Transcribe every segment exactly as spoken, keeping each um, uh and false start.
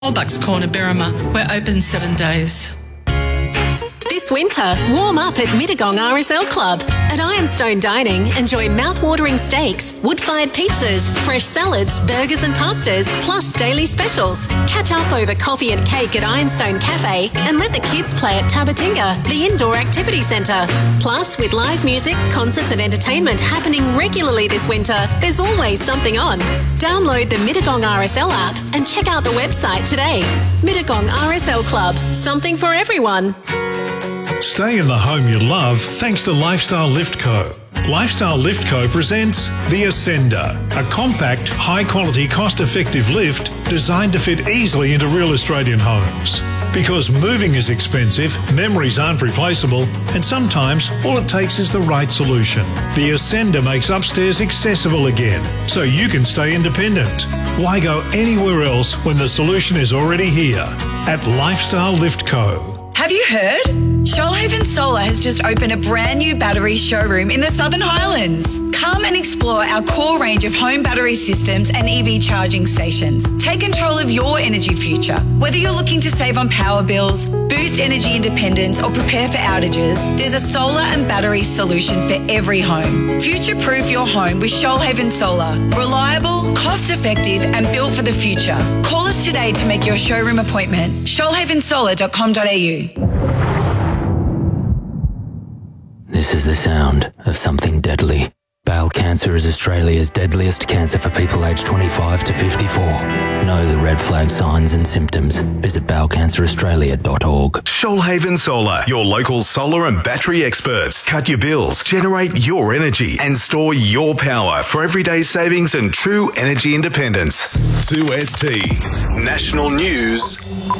Bucks Corner, Berrima. We're open seven days. This winter, warm up at Mittagong R S L Club. At Ironstone Dining, enjoy mouth-watering steaks, wood-fired pizzas, fresh salads, burgers and pastas, plus daily specials. Catch up over coffee and cake at Ironstone Cafe and let the kids play at Tabatinga, the indoor activity centre. Plus, with live music, concerts and entertainment happening regularly this winter, there's always something on. Download the Mittagong R S L app and check out the website today. Mittagong R S L Club, something for everyone. Stay in the home you love thanks to Lifestyle Lift Co. Lifestyle Lift Co presents the Ascender, a compact, high-quality, cost-effective lift designed to fit easily into real Australian homes. Because moving is expensive, memories aren't replaceable, and sometimes all it takes is the right solution. The Ascender makes upstairs accessible again, so you can stay independent. Why go anywhere else when the solution is already here at Lifestyle Lift Co. Have you heard? Shoalhaven Solar has just opened a brand new battery showroom in the Southern Highlands. Come and explore our core range of home battery systems and E V charging stations. Take control of your energy future. Whether you're looking to save on power bills, boost energy independence, or prepare for outages, there's a solar and battery solution for every home. Future-proof your home with Shoalhaven Solar. Reliable, cost-effective, and built for the future. Call us today to make your showroom appointment. shoalhaven solar dot com dot a u. This is the sound of something deadly. Bowel cancer is Australia's deadliest cancer for people aged twenty-five to fifty-four. Know the red flag signs and symptoms. Visit bowel cancer australia dot org. Shoalhaven Solar, your local solar and battery experts. Cut your bills, generate your energy, and store your power for everyday savings and true energy independence. two S T National News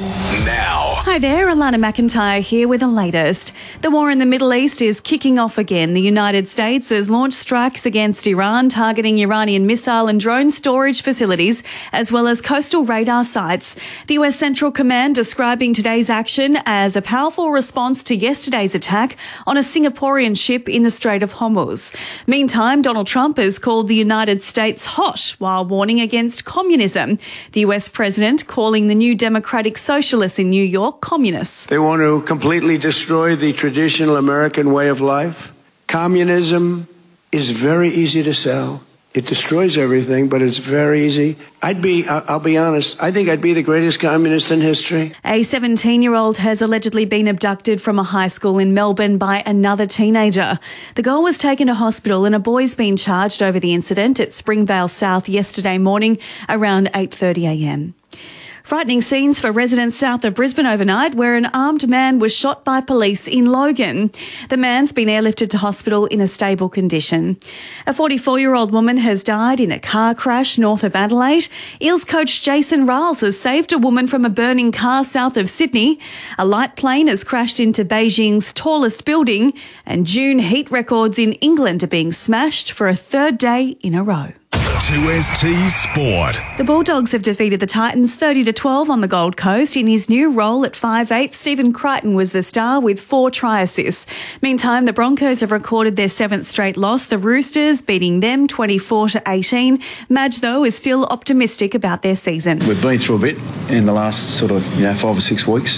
now. Hi there, Alana McIntyre here with the latest. The war in the Middle East is kicking off again. The United States has launched strikes against Iran, targeting Iranian missile and drone storage facilities, as well as coastal radar sites. The U S Central Command describing today's action as a powerful response to yesterday's attack on a Singaporean ship in the Strait of Hormuz. Meantime, Donald Trump has called the United States hot while warning against communism. The U S president calling the New Democratic Socialists in New York communists. They want to completely destroy the traditional American way of life. Communism is very easy to sell. It destroys everything, but it's very easy. I'd be, I'll be honest, I think I'd be the greatest communist in history. A seventeen-year-old has allegedly been abducted from a high school in Melbourne by another teenager. The girl was taken to hospital and a boy's been charged over the incident at Springvale South yesterday morning around eight thirty a m. Frightening scenes for residents south of Brisbane overnight, where an armed man was shot by police in Logan. The man's been airlifted to hospital in a stable condition. A forty-four-year-old woman has died in a car crash north of Adelaide. Eels coach Jason Riles has saved a woman from a burning car south of Sydney. A light plane has crashed into Beijing's tallest building, and June heat records in England are being smashed for a third day in a row. two S T Sport. The Bulldogs have defeated the Titans thirty to twelve on the Gold Coast. In his new role at five eight, Stephen Crichton was the star with four try assists. Meantime, the Broncos have recorded their seventh straight loss, the Roosters beating them twenty-four to eighteen. Madge, though, is still optimistic about their season. We've been through a bit in the last sort of, you know, five or six weeks.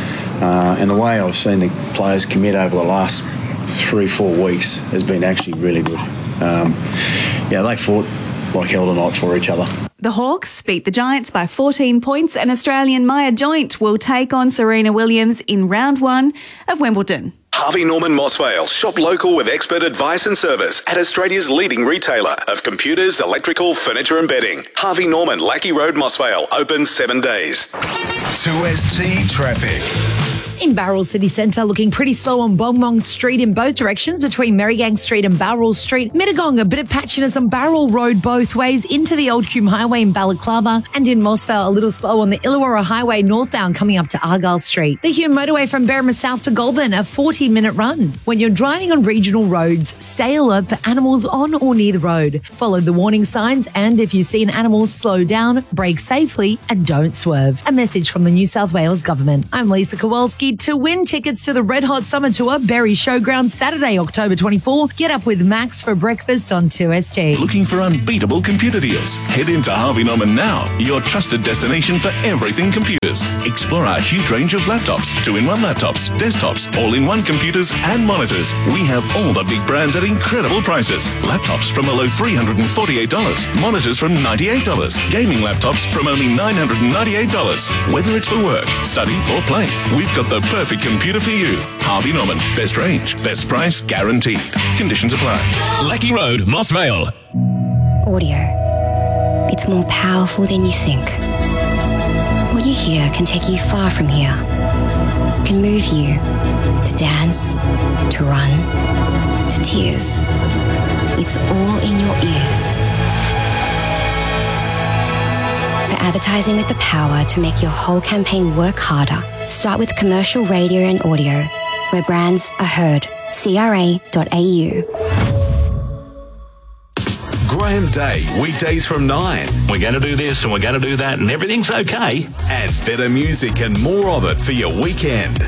Uh, and the way I've seen the players commit over the last three, four weeks has been actually really good. Um, yeah, they fought like hell tonight for each other. The Hawks beat the Giants by fourteen points, and Australian Maya Joint will take on Serena Williams in round one of Wimbledon. Harvey Norman Mossvale. Shop local with expert advice and service at Australia's leading retailer of computers, electrical, furniture and bedding. Harvey Norman, Lackey Road, Mossvale. Open seven days. two S T Traffic. In Bowral City Centre, looking pretty slow on Bongbong Street in both directions between Merrygang Street and Bowral Street. Mittagong, a bit of patchiness on Bowral Road both ways into the Old Coombe Highway in Balaclava, and in Mossvale, a little slow on the Illawarra Highway northbound coming up to Argyle Street. The Hume Motorway from Berrima South to Goulburn, a forty-minute run. When you're driving on regional roads, stay alert for animals on or near the road. Follow the warning signs, and if you see an animal, slow down, brake safely, and don't swerve. A message from the New South Wales Government. I'm Lisa Kowalski. City to win tickets to the Red Hot Summer Tour, Berry Showground, Saturday, October twenty-fourth. Get up with Max for breakfast on two S T. Looking for unbeatable computer deals? Head into Harvey Norman now, your trusted destination for everything computers. Explore our huge range of laptops, two-in-one laptops, desktops, all-in-one computers and monitors. We have all the big brands at incredible prices. Laptops from a low three hundred forty-eight dollars, monitors from ninety-eight dollars, gaming laptops from only nine hundred ninety-eight dollars. Whether it's for work, study or play, we've got the perfect computer for you. Harvey Norman, best range, best price, guaranteed. Conditions apply. Lucky Road, Moss Vale. Audio. It's more powerful than you think. What you hear can take you far from here. It can move you to dance, to run, to tears. It's all in your ears. For advertising with the power to make your whole campaign work harder, start with commercial radio and audio, where brands are heard. C R A dot A U. Graham Day, weekdays from nine. We're going to do this and we're going to do that and everything's okay. And better music and more of it for your weekend.